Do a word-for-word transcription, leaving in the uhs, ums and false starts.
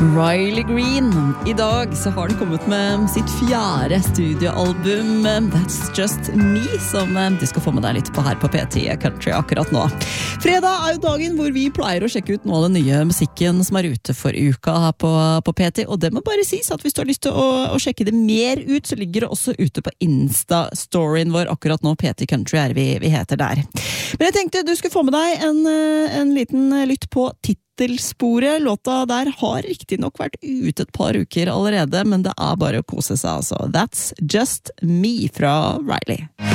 Riley Green. I dag så har den kommet med sitt fjerde studioalbum That's Just Me, som du skal få med deg litt på her på P T Country akkurat nå. Fredag er jo dagen hvor vi pleier å sjekke ut noe av den nye musikken som er ute for uka her på, på P T, og det må bare sies at hvis du har lyst til å, å sjekke det mer ut, så ligger det også ute på Insta-storyen vår akkurat nå. P T Country er vi, vi heter der. Men jeg tenkte du skulle få med deg en, en liten lytt på titelsporet. Låta der har riktig nok vært ute et par uker allerede, men det er bare å kose seg altså. That's Just Me fra Riley.